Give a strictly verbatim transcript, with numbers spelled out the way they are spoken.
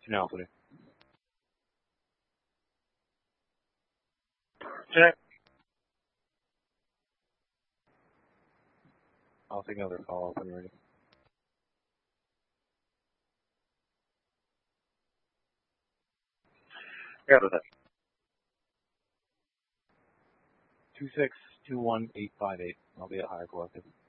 Now, please. Check. I'll take another call up and ready. Got it. Two six two one eight five eight. I'll be at Higher Collective.